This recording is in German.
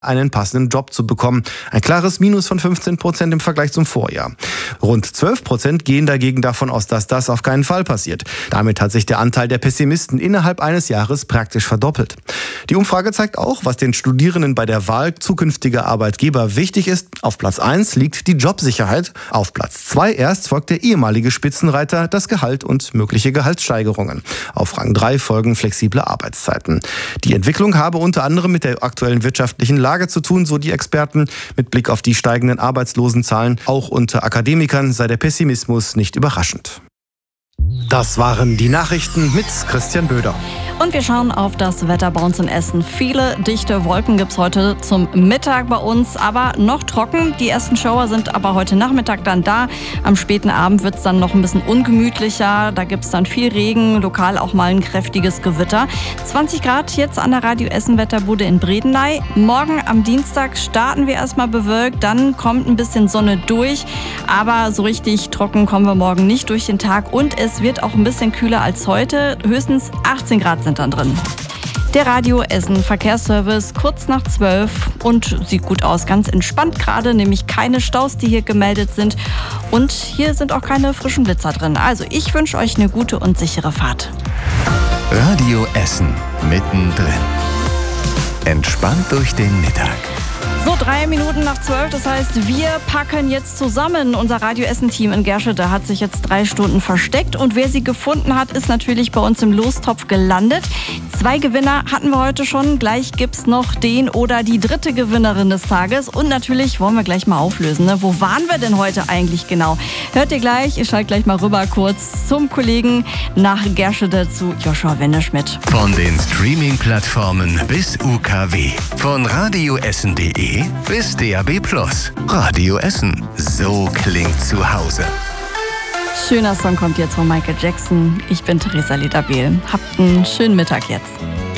einen passenden Job zu bekommen. Ein klares Minus von 15% im Vergleich zum Vorjahr. Rund 12% gehen dagegen davon aus, dass das auf keinen Fall passiert. Damit hat sich der Anteil der Pessimisten innerhalb eines Jahres praktisch verdoppelt. Die Umfrage zeigt auch, was den Studierenden bei der Wahl zukünftiger Arbeitgeber wichtig ist. Auf Platz 1 liegt die Jobsicherheit. Auf Platz 2 erst folgt der ehemalige Spitzenreiter, das Gehalt und mögliche Gehaltssteigerungen. Auf Rang 3 folgen flexible Arbeitszeiten. Die Entwicklung habe unter anderem mit der aktuellen wirtschaftlichen Lage zu tun, so die Experten. Mit Blick auf die steigenden Arbeitslosenzahlen, auch unter Akademikern, sei der Pessimismus nicht überraschend. Das waren die Nachrichten mit Christian Böder. Und wir schauen auf das Wetter bei uns in Essen. Viele dichte Wolken gibt es heute zum Mittag bei uns, aber noch trocken. Die ersten Schauer sind aber heute Nachmittag dann da. Am späten Abend wird es dann noch ein bisschen ungemütlicher. Da gibt es dann viel Regen, lokal auch mal ein kräftiges Gewitter. 20 Grad jetzt an der Radio Essen Wetterbude in Bredeney. Morgen am Dienstag starten wir erstmal bewölkt, dann kommt ein bisschen Sonne durch. Aber so richtig trocken kommen wir morgen nicht durch den Tag und es wird auch ein bisschen kühler als heute. Höchstens 18 Grad sind dann drin. Der Radio Essen Verkehrsservice kurz nach 12 und sieht gut aus. Ganz entspannt gerade, nämlich keine Staus, die hier gemeldet sind. Und hier sind auch keine frischen Blitzer drin. Also ich wünsche euch eine gute und sichere Fahrt. Radio Essen mittendrin. Entspannt durch den Mittag. So, 3 Minuten nach 12, das heißt, wir packen jetzt zusammen. Unser Radio Essen-Team in Gerschede hat sich jetzt 3 Stunden versteckt und wer sie gefunden hat, ist natürlich bei uns im Lostopf gelandet. 2 Gewinner hatten wir heute schon, gleich gibt's noch den oder die 3. Gewinnerin des Tages und natürlich wollen wir gleich mal auflösen, ne? Wo waren wir denn heute eigentlich genau? Hört ihr gleich, ich schalte gleich mal rüber kurz zum Kollegen nach Gerschede zu Joshua Wendeschmidt. Von den Streaming-Plattformen bis UKW, von radioessen.de bis DAB+. Radio Essen. So klingt zu Hause. Schöner Song kommt jetzt von Michael Jackson. Ich bin Theresa Lederbehl. Habt einen schönen Mittag jetzt.